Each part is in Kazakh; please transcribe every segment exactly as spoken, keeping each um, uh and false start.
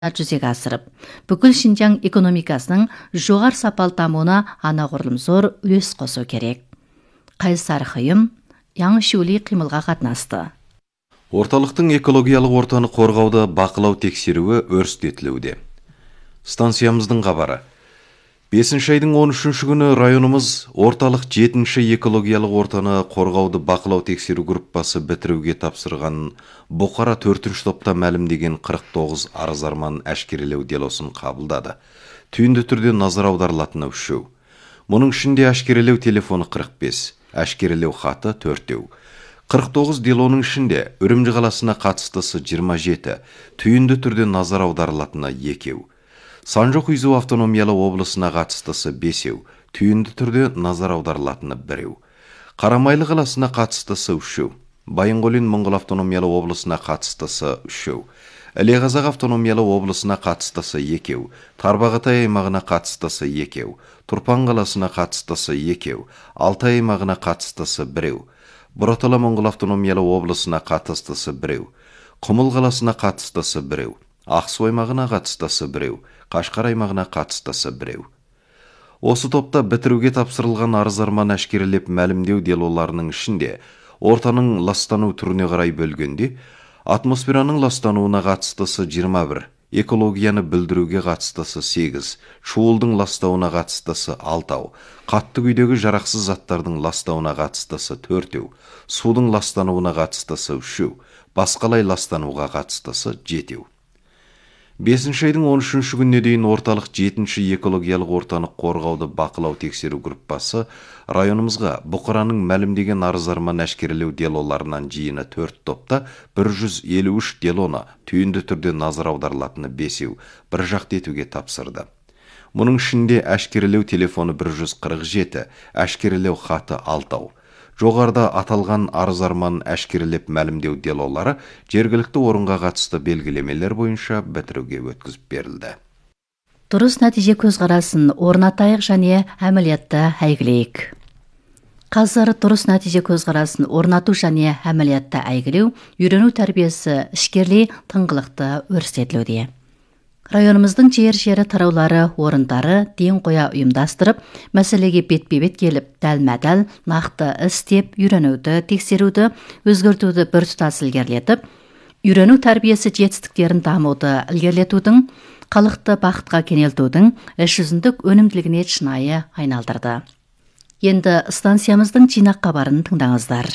жүзеге асырып, бүкіл Шинжаң экономикасының жоғары сапалы дамуына анағұрлым зор үлес қосу керек. Қайсар Хыйым Яңшули қимылға қатынасты. Орталықтың экологиялық ортаны қорғауды бақылау тексеруі өрістетілуде. Станциямыздың хабары. бесінші айдың он үшінші күні районымыз орталық жетінші экологиялық ортаны қорғауды бақылау тексеру группасы бітіруге тапсырған Бұқара төртінші топта мәлімдеген қырық тоғыз арыз-арман әшкерелеу делосын қабылдады. Түйінді түрде назар аударылатыны үшеу. Мұның ішінде әшкерелеу телефоны қырық бес, әшкерелеу хаты төртеу. қырық тоғыз делоның ішінде Үрімжі қаласына қатыстысы жиырма жеті, түйінді түрде назар аударылатыны екеу. Санжоқ-Үйзу автономиялы облысына қатыстысы бесеу, түйінді түрде назар аударылатыны біреу. Қарамайлы қаласына қатыстысы үшеу. Байынғолин Моңғол автономиялы облысына қатыстысы үшеу. Іле-Қазақ автономиялы облысына қатыстысы екеу. Тарбағатай аймағына қатыстысы екеу. Тұрпан қаласына қатыстысы екеу. Алтай аймағына қатыстысы біреу. Бұратала Моңғол автономиялы облысына қатыстысы біреу. Құмыл қаласына қатыстысы біреу. Ақсу аймағына қатыстысы біреу. Қашқар аймағына қатыстысы біреу. Осы топта бітіруге тапсырылған арыз-арман әшкерелеп мәлімдеу делоларының ішінде ортаның ластану түріне қарай бөлгенде, атмосфераның ластануына қатыстысы жиырма бір, экологияны бүлдіруге қатыстысы сегіз, шуылдың ластауына қатыстысы алтау, қатты күйдегі жарақсыз заттардың ластауына қатыстысы төртеу, судың ластануына қатыстысы үшеу, басқалай ластануға қатыстысы жетеу. бесінші айдың он үшінші күніне дейін орталық жетінші экологиялық ортаны қорғауды бақылау тексеру группасы районымызға Бұқараның мәлімдеген арыз-арман әшкерелеу делоларынан жиыны төрт топта бір жүз елу үш делоны түйінді түрде назар аударылатыны бесеу бір жақты етуге тапсырды. Мұның ішінде әшкерелеу телефоны бір жүз қырық жеті, әшкерелеу хаты алтау. Жоғарда аталған арыз-арман әшкерелеп мәлімдеу делолары жергілікті орынға қатысты белгілемелер бойынша бітіруге өткізіп берілді. Дұрыс нәтиже көзқарасын орнатайық және әмілиятты әйгілейік. Қазір дұрыс нәтиже көзқарасын орнату және әмілиятты әйгілеу, үйрену тәрбиесі ішкерлей тыңғылықты өрістетілуде. Районымыздың жер-жері тараулары, орындары ден қоя ұйымдастырып, мәселеге бетпе-бет келіп, дәлме-дәл нақты істеп, үйренуді, тексеруді, өзгертуді біртұтас ілгерілетіп, үйрену тәрбиесі жетістіктерін дамуды ілгерілетудің, халықты бақытқа кенелтудің іс жүзіндік өнімділігіне шынайы айналдырды. Енді станциямыздың жинақ хабарын тыңдаңыздар.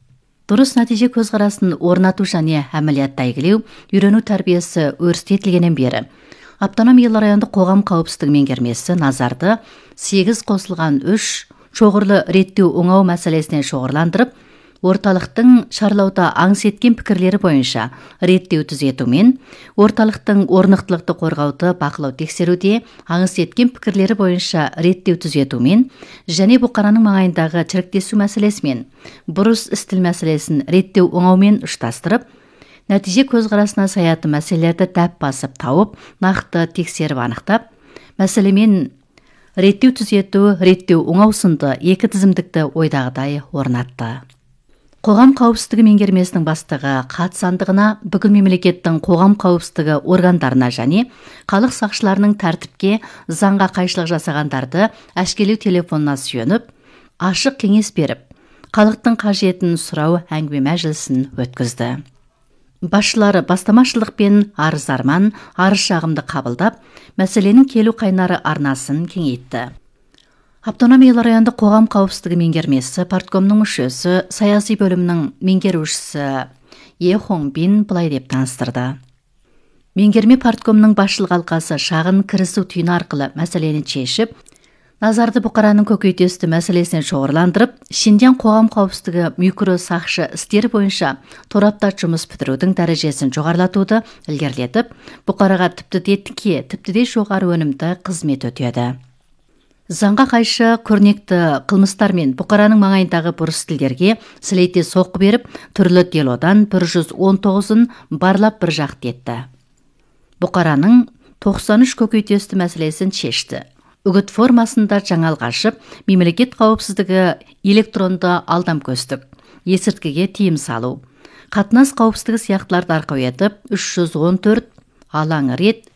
Дұрыс нәтиже көзқарасын орнату және әмілиятты әйгілеу, үйрену тәрбиесі өрістетілгеннен бері автономиялы райондық қоғам қауіпсіздігі меңгермесі назарды сегіз қосылған үш шоғырлы реттеу оңау мәселесіне шоғырландырып, орталықтың шарлауда аңыс еткен пікірлері бойынша реттеу түзетумен, орталықтың орнықтылықты қорғауды бақылау тексеруде аңыс еткен пікірлері бойынша реттеу түзетумен және Бұқараның маңайындағы чіріктесу мәселесімен бұрыс істіл мәселесін реттеу оңаумен ұштастырып, нәтиже көзқарасына саяты мәселелерді дәп басып тауып, нақты тексеріп анықтап, мәселемен реттеу түзету, реттеу оңау сынды екі тізімдікті ойдағыдай орнатты. Қоғам қауіпсіздігі меңгермесінің бастығы қатысандығына бүкіл мемлекеттің қоғам қауіпсіздігі органдарына және халық сақшыларының тәртіпке заңға қайшылық жасағандарды әшкерелеу телефонына сүйеніп, ашық кеңес беріп, халықтың қажетін сұрау әңгіме мәжілісін өткізді. Басшылары бастамашылықпен арыз-арман, арыз-шағымды қабылдап, мәселенің келу қайнары арнасын кеңейтті. Автономиялы райондық қоғам қауіпсіздігі меңгермесі парткомның мүшесі, саяси бөлімнің меңгерушісі Е Хонбин былай деп таныстырды. Меңгерме парткомның басшылық алқасы шағын кірісу түйіні арқылы мәселені шешіп, назарды Бұқараның көкейтесті мәселесіне шоғырландырып, Шинжаң қоғам қауіпсіздігі микро сақшы істері бойынша тораптар жұмыс бітірудің дәрежесін жоғарылатуды ілгерілетіп, Бұқараға тіпті де тіке, тіпті де жоғары өнімді қызмет өтеді. Заңға қайшы көрнекті қылмыстар мен Бұқараның маңайындағы бұрыс тілдерге сілейте соққы беріп, түрлі делодан бір жүз он тоғызын барлап бір жақты етті. Бұқараның тоқсан үш көкейтесті мәселесін шешті. Үгіт формасында жаңалық ашып, мемлекет қауіпсіздігі электронды алдам-көстік, есірткіге тыйым салу, қатынас қауіпсіздігі сияқтыларды арқау етіп, үш жүз он төрт алаң рет